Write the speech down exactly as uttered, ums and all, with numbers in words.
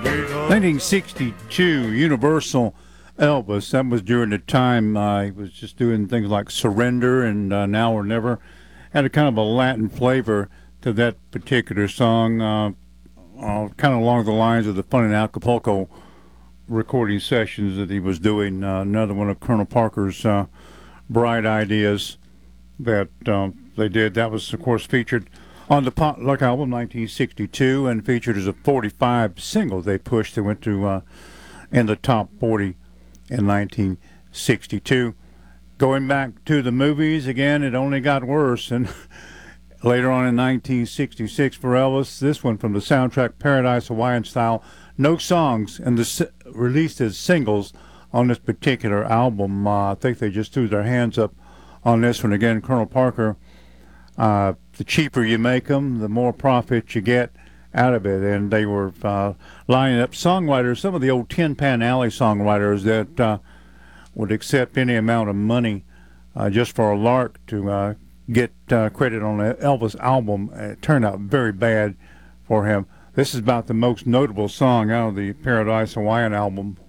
nineteen sixty-two, Universal Elvis. That was during the time uh, he was just doing things like Surrender and uh, Now or Never. Had a kind of a Latin flavor to that particular song, uh, uh, kind of along the lines of the Fun in Acapulco recording sessions that he was doing. Uh, another one of Colonel Parker's uh, bright ideas that um, they did. That was, of course, featured on the Potluck album, nineteen sixty-two, and featured as a forty-five single they pushed. They went to uh, in the top forty in nineteen sixty-two. Going back to the movies, again, it only got worse. And later on in nineteen sixty-six for Elvis, this one from the soundtrack, Paradise Hawaiian Style. No songs and the released as singles on this particular album. Uh, I think they just threw their hands up on this one. Again, Colonel Parker, uh, the cheaper you make them, the more profit you get out of it. And they were uh, lining up songwriters, some of the old Tin Pan Alley songwriters that uh, would accept any amount of money uh, just for a lark to uh, get uh, credit on the Elvis album. It turned out very bad for him. This is about the most notable song out of the Paradise Hawaiian album,